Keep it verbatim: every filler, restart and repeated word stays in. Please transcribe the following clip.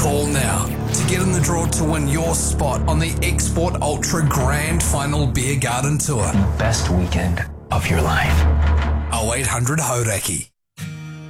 Call now to get in the draw to win your spot on the Export Ultra Grand Final Beer Garden Tour. The best weekend of your life. oh eight hundred Hauraki.